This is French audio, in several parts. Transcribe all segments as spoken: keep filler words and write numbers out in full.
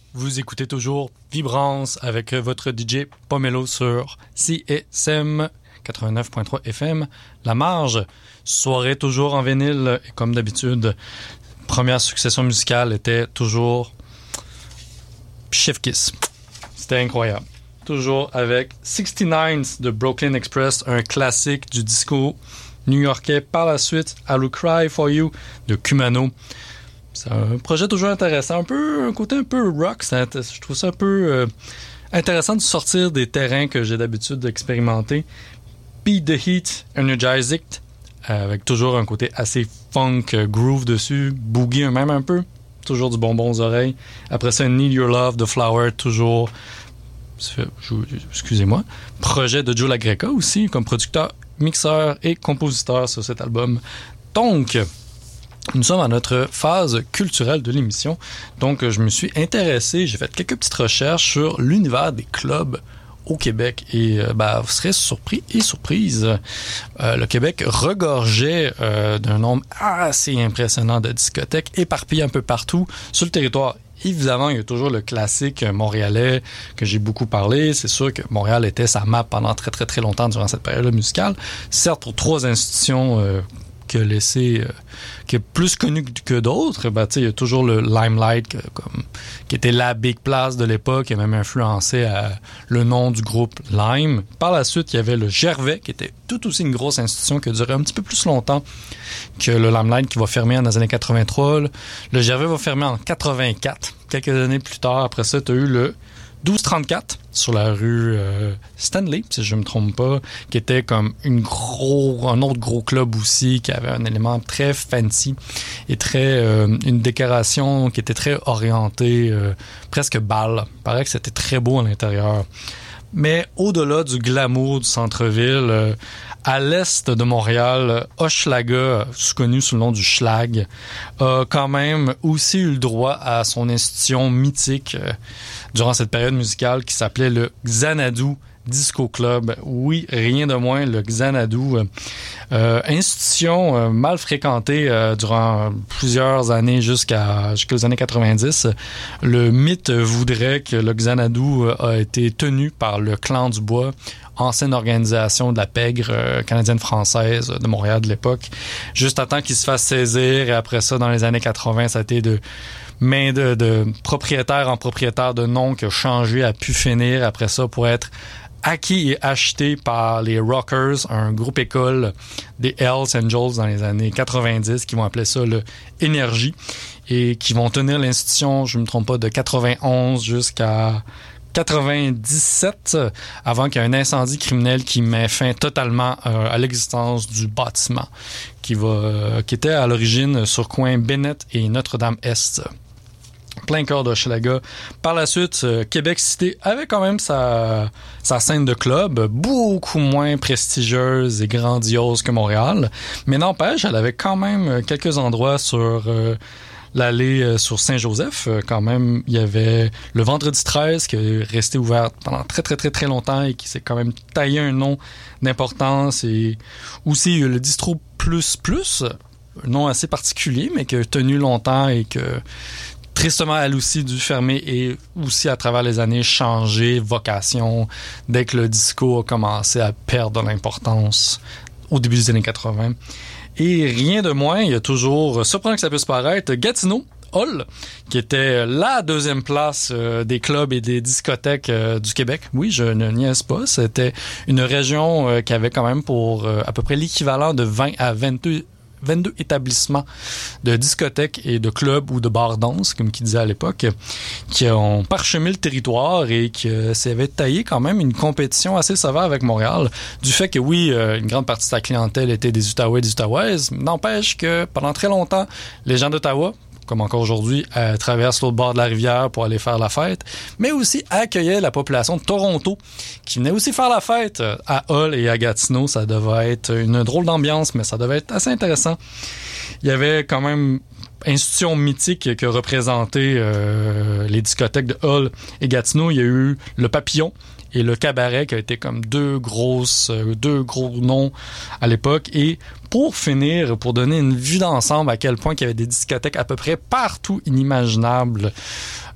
Vous écoutez toujours Vibrance avec votre D J Pomelo sur C S M quatre-vingt-neuf point trois F M. La Marge, soirée toujours en vinyle. Et comme d'habitude, première succession musicale était toujours Chef Kiss. C'était incroyable. Toujours avec sixty-nines de Brooklyn Express, un classique du disco new-yorkais. Par la suite, I Will Cry For You de Kumano. C'est un projet toujours intéressant, un peu un côté un peu rock. Je trouve ça un peu euh, intéressant de sortir des terrains que j'ai d'habitude d'expérimenter. Beat the Heat, Energize It, euh, avec toujours un côté assez funk, euh, groove dessus, boogie même un peu, toujours du bonbon aux oreilles. Après ça, Need Your Love de Flower, toujours, excusez-moi, projet de Joe LaGreca aussi, comme producteur, mixeur et compositeur sur cet album. Donc, nous sommes à notre phase culturelle de l'émission. Donc, je me suis intéressé, j'ai fait quelques petites recherches sur l'univers des clubs au Québec. Et euh, ben, vous serez surpris et surprise. Euh, le Québec regorgeait euh, d'un nombre assez impressionnant de discothèques éparpillées un peu partout sur le territoire. Évidemment, il y a toujours le classique montréalais que j'ai beaucoup parlé. C'est sûr que Montréal était sa map pendant très, très, très longtemps durant cette période musicale. Certes, pour trois institutions euh, qui a laissé, euh, qui est plus connu que d'autres, ben, il y a toujours le Limelight que, comme, qui était la big place de l'époque, qui a même influencé euh, le nom du groupe Lime. Par la suite, il y avait le Gervais, qui était tout aussi une grosse institution qui a duré un petit peu plus longtemps que le Limelight, qui va fermer dans les années quatre-vingt-trois. Le Gervais va fermer en quatre-vingt-quatre. Quelques années plus tard, après ça, tu as eu le douze trente-quatre sur la rue euh, Stanley, si je ne me trompe pas, qui était comme une gros, un autre gros club aussi, qui avait un élément très fancy et très euh, une décoration qui était très orientée, euh, presque bal. Il paraît que c'était très beau à l'intérieur. Mais au-delà du glamour du centre-ville, euh, à l'est de Montréal, Hochelaga, connu sous le nom du Schlag, a quand même aussi eu le droit à son institution mythique euh, durant cette période musicale qui s'appelait le Xanadu Disco Club. Oui, rien de moins, le Xanadu. Euh, institution euh, mal fréquentée euh, durant plusieurs années jusqu'à jusqu'aux années quatre-vingt-dix. Le mythe voudrait que le Xanadu a été tenu par le Clan du Bois, ancienne organisation de la pègre euh, canadienne-française de Montréal de l'époque, juste à temps qu'il se fasse saisir. Et après ça, dans les années quatre-vingts, ça a été de main de, de propriétaire en propriétaire de nom qui a changé, a pu finir après ça pour être acquis et acheté par les Rockers, un groupe école des Hells Angels dans les années quatre-vingt-dix, qui vont appeler ça le Énergie, et qui vont tenir l'institution, je ne me trompe pas, de quatre-vingt-onze jusqu'à quatre-vingt-dix-sept, avant qu'il y ait un incendie criminel qui met fin totalement euh, à l'existence du bâtiment, qui, va, euh, qui était à l'origine sur coin Bennett et Notre-Dame-Est. Plein cœur d'Hochelaga. Par la suite, euh, Québec Cité avait quand même sa, sa scène de club, beaucoup moins prestigieuse et grandiose que Montréal, mais n'empêche, elle avait quand même quelques endroits sur euh, l'allée euh, sur Saint-Joseph. Euh, quand même, il y avait le Vendredi treize qui est resté ouvert pendant très très très très longtemps et qui s'est quand même taillé un nom d'importance, et aussi il y a le Distro Plus Plus, un nom assez particulier mais qui a tenu longtemps et que tristement, elle aussi dû fermer et aussi à travers les années changer vocation dès que le disco a commencé à perdre de l'importance au début des années quatre-vingts. Et rien de moins, il y a toujours, surprenant que ça puisse paraître, Gatineau Hall, qui était la deuxième place euh, des clubs et des discothèques euh, du Québec. Oui, je ne niaise pas. C'était une région euh, qui avait quand même pour euh, à peu près l'équivalent de vingt à vingt-deux vingt-deux établissements de discothèques et de clubs ou de bars danse, comme qu'ils disaient à l'époque, qui ont parsemé le territoire et qui euh, s'avaient taillé quand même une compétition assez sévère avec Montréal. Du fait que oui, euh, une grande partie de sa clientèle était des Outaouais et des Outaouaises, n'empêche que pendant très longtemps, les gens d'Ottawa, comme encore aujourd'hui, euh, traversent l'autre bord de la rivière pour aller faire la fête, mais aussi accueillaient la population de Toronto, qui venait aussi faire la fête à Hull et à Gatineau. Ça devait être une drôle d'ambiance, mais ça devait être assez intéressant. Il y avait quand même institution mythique qui a représenté euh, les discothèques de Hull et Gatineau. Il y a eu le Papillon et le Cabaret qui a été comme deux grosses, deux gros noms à l'époque. Et pour finir, pour donner une vue d'ensemble à quel point il y avait des discothèques à peu près partout inimaginables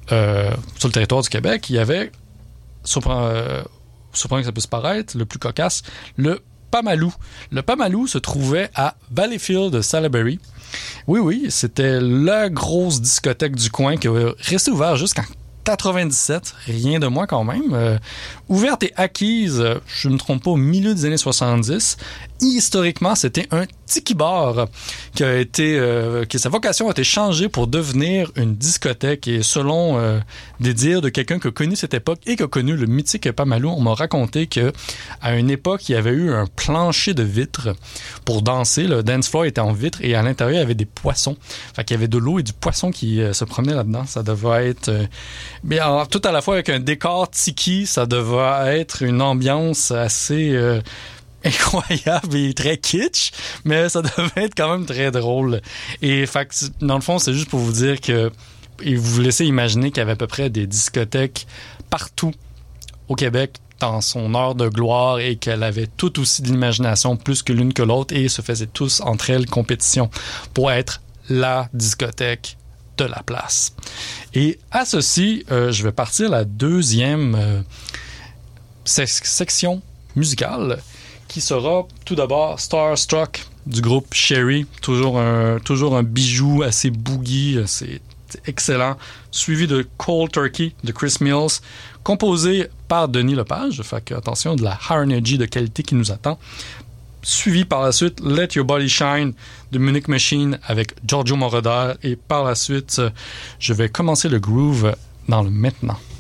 euh, sur le territoire du Québec, il y avait, surprenant, euh, surprenant que ça puisse paraître, le plus cocasse, le Pamalou. Le Pamalou se trouvait à Valleyfield, Salaberry. Oui, oui, c'était la grosse discothèque du coin qui a resté ouverte jusqu'en quatre-vingt-dix-sept, rien de moins quand même. Euh, ouverte et acquise, euh, je ne me trompe pas, au milieu des années soixante-dix. Historiquement, c'était un tiki bar qui a été, euh, que sa vocation a été changée pour devenir une discothèque. Et selon euh, des dires de quelqu'un qui a connu cette époque et qui a connu le mythique Pamalou, on m'a raconté que à une époque, il y avait eu un plancher de vitre pour danser. Le dance floor était en vitre et à l'intérieur, il y avait des poissons. Fait qu'il y avait de l'eau et du poisson qui euh, se promenaient là-dedans. Ça devait être... Euh, mais alors, tout à la fois avec un décor tiki, ça devait être une ambiance assez... Euh, incroyable et très kitsch, mais ça devait être quand même très drôle. Et fait que, dans le fond, c'est juste pour vous dire que et vous laissez imaginer qu'il y avait à peu près des discothèques partout au Québec dans son heure de gloire et qu'elle avait tout aussi de l'imagination plus que l'une que l'autre et se faisaient tous entre elles compétition pour être la discothèque de la place. Et à ceci, euh, je vais partir la deuxième euh, sec- section musicale qui sera tout d'abord Starstruck du groupe Sherry, toujours un, toujours un bijou assez boogie, c'est excellent, suivi de Cold Turkey de Chris Mills, composé par Denis Lepage, fait que attention, de la high energy de qualité qui nous attend, suivi par la suite Let Your Body Shine de Munich Machine avec Giorgio Moroder, et par la suite, je vais commencer le groove dans le maintenant.